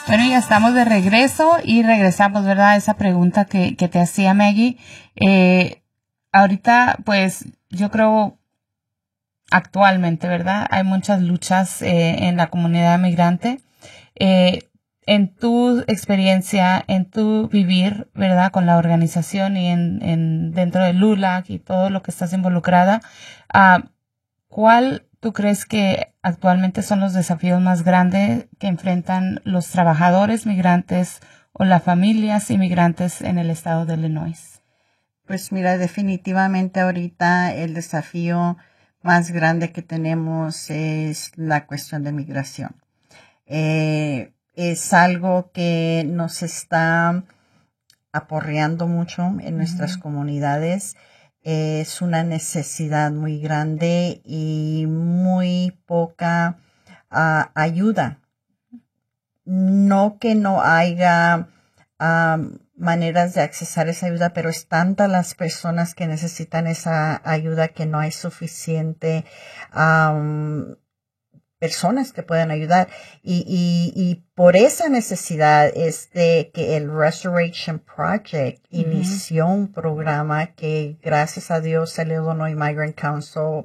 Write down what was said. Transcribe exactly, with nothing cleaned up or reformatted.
Bueno, ya estamos de regreso y regresamos, ¿verdad? A esa pregunta que, que te hacía Maggie. Eh, ahorita, pues, yo creo actualmente, ¿verdad? Hay muchas luchas eh, en la comunidad migrante. Eh, en tu experiencia, en tu vivir, ¿verdad? Con la organización y en, en dentro de LULAC y todo lo que estás involucrada, uh, ¿cuál tú crees que actualmente son los desafíos más grandes que enfrentan los trabajadores migrantes o las familias inmigrantes en el estado de Illinois? Pues mira, definitivamente ahorita el desafío más grande que tenemos es la cuestión de migración. Eh, es algo que nos está aporreando mucho en nuestras uh-huh. comunidades. Es una necesidad muy grande y muy poca uh, ayuda. No que no haya um, maneras de accesar esa ayuda, pero es tanta las personas que necesitan esa ayuda que no hay suficiente um, personas que puedan ayudar. Y, y, y por esa necesidad es de que el Restoration Project uh-huh. inició un programa que gracias a Dios el Illinois Migrant Council